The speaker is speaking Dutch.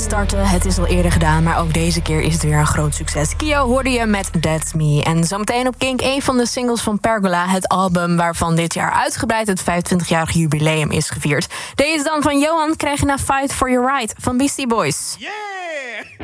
starten. Het is al eerder gedaan, maar ook deze keer is het weer een groot succes. Kyo hoorde je met That's Me. En zometeen op Kink een van de singles van Pergola. Het album waarvan dit jaar uitgebreid het 25-jarig jubileum is gevierd. Deze dan van Johan krijg je na Fight for Your Right van Beastie Boys. Yeah!